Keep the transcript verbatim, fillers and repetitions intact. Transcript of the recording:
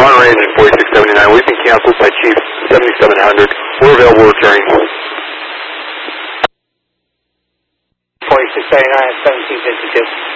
Monterey engine forty-six seventy-nine. We've been canceled by Chief seventy-seven hundred. We're available returning. forty-six seventy-nine, seventeen fifty-two.